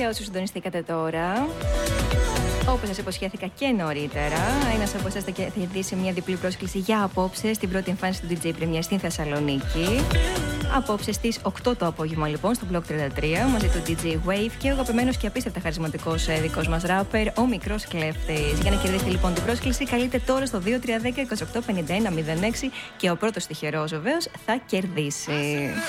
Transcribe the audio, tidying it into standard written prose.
για όσους συντονιστήκατε τώρα. Όπως σας υποσχέθηκα και νωρίτερα, ένας από εσάς θα κερδίσει μια διπλή πρόσκληση για απόψε στην πρώτη εμφάνιση του DJ Premier στην Θεσσαλονίκη. Απόψε στις 8 το απόγευμα, λοιπόν, στο Block 33, μαζί του DJ Wave και ο αγαπημένος και απίστευτα χαρισματικός δικός μας ράπερ, ο Μικρός Κλέφτης. Για να κερδίσετε λοιπόν την πρόσκληση, καλείτε τώρα στο 2310 28 51 06 και ο πρώτος τυχερός βεβαίως θα κερδίσει.